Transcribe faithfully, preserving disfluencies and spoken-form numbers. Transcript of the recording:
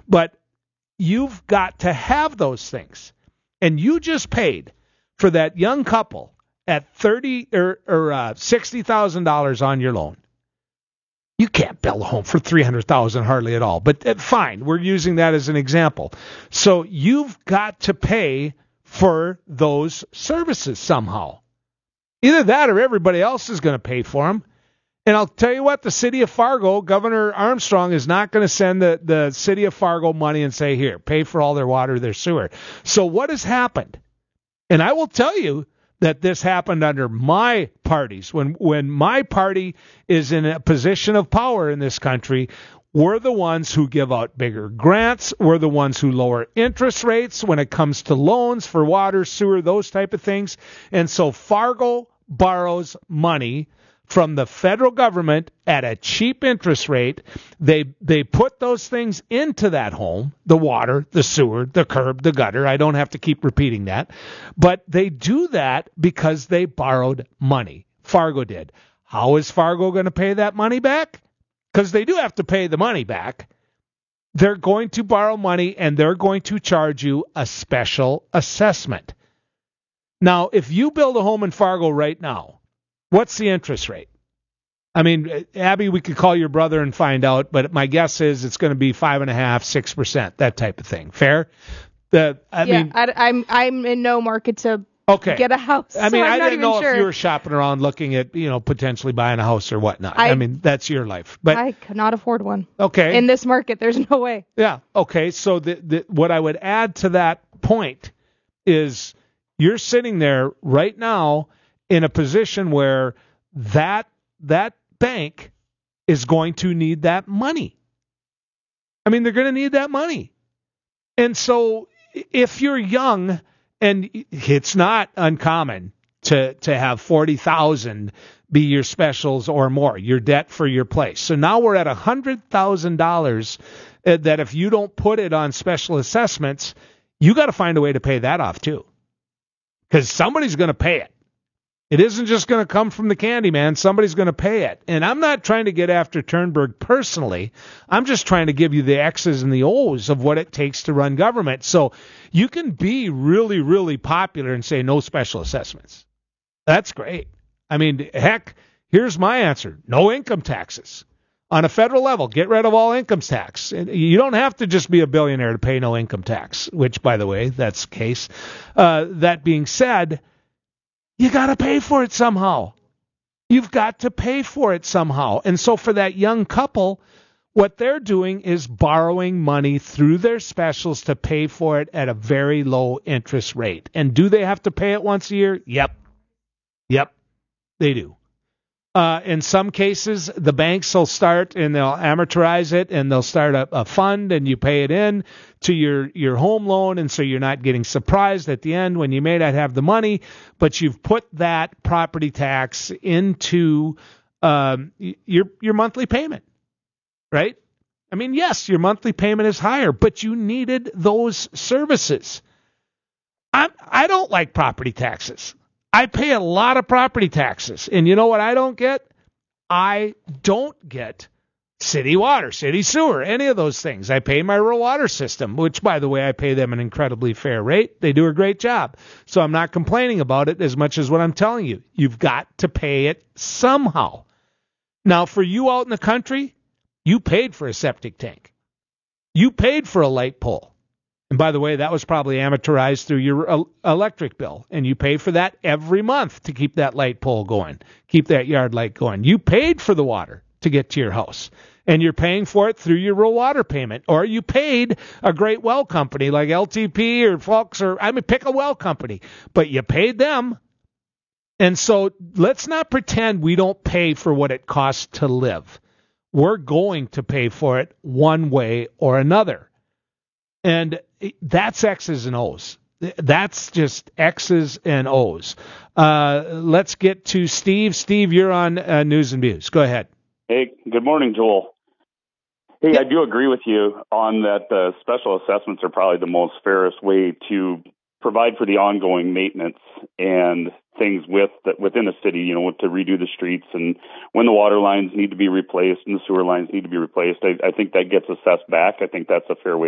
But you've got to have those things. And you just paid for that young couple at thirty or, or uh, sixty thousand dollars on your loan. You can't build a home for three hundred thousand dollars hardly at all. But uh, fine, we're using that as an example. So you've got to pay for those services somehow. Either that or everybody else is going to pay for them. And I'll tell you what, the city of Fargo, Governor Armstrong is not going to send the, the city of Fargo money and say, here, pay for all their water, their sewer. So what has happened? And I will tell you that this happened under my parties. When, when my party is in a position of power in this country, we're the ones who give out bigger grants. We're the ones who lower interest rates when it comes to loans for water, sewer, those type of things. And so Fargo borrows money from the federal government at a cheap interest rate. They they put those things into that home, the water, the sewer, the curb, the gutter. I don't have to keep repeating that. But they do that because they borrowed money. Fargo did. How is Fargo going to pay that money back? Because they do have to pay the money back. They're going to borrow money and they're going to charge you a special assessment. Now, if you build a home in Fargo right now, what's the interest rate? I mean, Abby, we could call your brother and find out, but my guess is it's going to be five and a half, six percent, that type of thing. Fair? The, I yeah, mean, I, I'm I'm in no market to okay. get a house. I mean, so I'm I not didn't even know sure. if you were shopping around looking at, you know, potentially buying a house or whatnot. I, I mean, that's your life. But I cannot afford one. Okay. In this market, there's no way. Yeah. Okay. So the, the, what I would add to that point is you're sitting there right now in a position where that that bank is going to need that money. I mean, they're going to need that money. And so if you're young, and it's not uncommon to to have forty thousand be your specials or more, your debt for your place. So now we're at one hundred thousand dollars that if you don't put it on special assessments, you got to find a way to pay that off too. Because somebody's going to pay it. It isn't just going to come from the candy man. Somebody's going to pay it. And I'm not trying to get after Turnberg personally. I'm just trying to give you the X's and the O's of what it takes to run government. So you can be really, really popular and say no special assessments. That's great. I mean, heck, here's my answer. No income taxes. On a federal level, get rid of all income tax. You don't have to just be a billionaire to pay no income tax, which, by the way, that's the case. Uh, that being said, you got to pay for it somehow. You've got to pay for it somehow. And so for that young couple, what they're doing is borrowing money through their specials to pay for it at a very low interest rate. And do they have to pay it once a year? Yep. Yep, they do. Uh, in some cases, the banks will start and they'll amortize it and they'll start a, a fund and you pay it in to your, your home loan. And so you're not getting surprised at the end when you may not have the money, but you've put that property tax into um, your, your monthly payment, right? I mean, yes, your monthly payment is higher, but you needed those services. I I don't like property taxes. I pay a lot of property taxes. And you know what I don't get? I don't get city water, city sewer, any of those things. I pay my rural water system, which, by the way, I pay them an incredibly fair rate. They do a great job. So I'm not complaining about it as much as what I'm telling you. You've got to pay it somehow. Now, for you out in the country, you paid for a septic tank. You paid for a light pole. And by the way, that was probably amortized through your electric bill. And you pay for that every month to keep that light pole going, keep that yard light going. You paid for the water to get to your house. And you're paying for it through your rural water payment. Or you paid a great well company like L T P or Fox or, I mean, pick a well company. But you paid them. And so let's not pretend we don't pay for what it costs to live. We're going to pay for it one way or another. And that's X's and O's. That's just X's and O's. Uh, let's get to Steve. Steve, you're on uh, News and Views. Go ahead. Hey, good morning, Joel. Hey, I do agree with you on that uh, special assessments are probably the most fairest way to provide for the ongoing maintenance and things with the, within a city, you know, to redo the streets and when the water lines need to be replaced and the sewer lines need to be replaced. I, I think that gets assessed back. I think that's a fair way